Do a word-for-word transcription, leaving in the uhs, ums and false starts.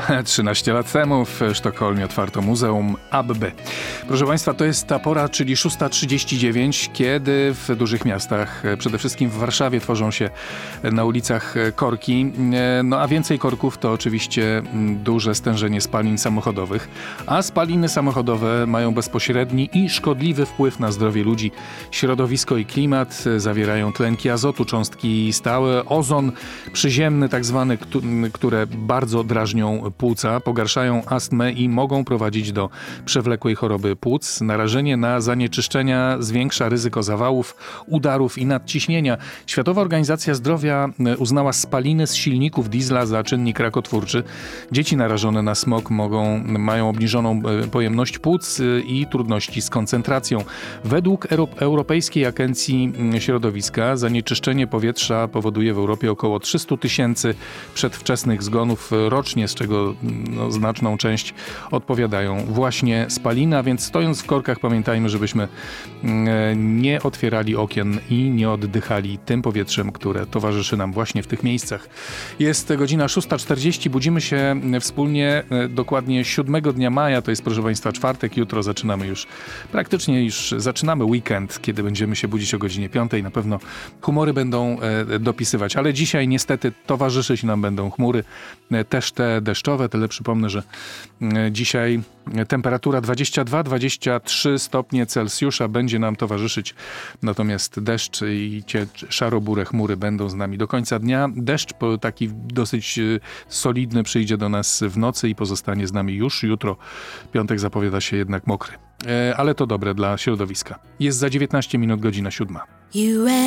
trzynaście lat temu w Sztokholmie otwarto Muzeum Abby. Proszę Państwa, to jest ta pora, czyli szósta trzydzieści dziewięć, kiedy w dużych miastach, przede wszystkim w Warszawie, tworzą się na ulicach korki. No a więcej korków to oczywiście duże stężenie spalin samochodowych. A spaliny samochodowe mają bezpośredni i szkodliwy wpływ na zdrowie ludzi, środowisko i klimat. Zawierają tlenki azotu, cząstki stałe, ozon przyziemny tak zwany, które bardzo drażnią płuca, pogarszają astmę i mogą prowadzić do przewlekłej choroby płuc. Narażenie na zanieczyszczenia zwiększa ryzyko zawałów, udarów i nadciśnienia. Światowa Organizacja Zdrowia uznała spaliny z silników diesla za czynnik rakotwórczy. Dzieci narażone na smog mogą, mają obniżoną pojemność płuc i trudności z koncentracją. Według Europejskiej Agencji Środowiska zanieczyszczenie powietrza powoduje w Europie około trzysta tysięcy przedwczesnych zgonów rocznie, z czego no, znaczną część odpowiadają właśnie spaliny, a więc stojąc w korkach pamiętajmy, żebyśmy nie otwierali okien i nie oddychali tym powietrzem, które towarzyszy nam właśnie w tych miejscach. Jest godzina szósta czterdzieści, budzimy się wspólnie dokładnie siódmego dnia maja, to jest proszę Państwa czwartek, jutro zaczynamy już, praktycznie już zaczynamy weekend, kiedy będziemy się budzić o godzinie piątej, na pewno humory będą dopisywać, ale dzisiaj niestety towarzyszyć nam będą chmury, też te deszczowe, tyle przypomnę, że dzisiaj temperatura dwadzieścia dwa dwadzieścia trzy stopnie Celsjusza będzie nam towarzyszyć, natomiast deszcz i te szaro-burę chmury będą z nami do końca dnia. Deszcz taki dosyć solidny przyjdzie do nas w nocy i pozostanie z nami już jutro. Piątek zapowiada się jednak mokry, ale to dobre dla środowiska. Jest za dziewiętnaście minut, godzina siódma.